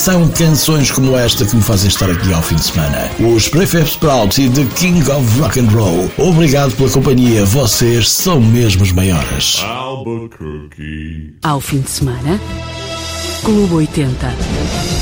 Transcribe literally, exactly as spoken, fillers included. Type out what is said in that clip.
São canções como esta que me fazem estar aqui ao fim de semana. Os Prefab Sprout e The King of Rock and Roll. Obrigado pela companhia, vocês são mesmo os maiores. Albuquerque. Ao fim de semana, Clube oitenta.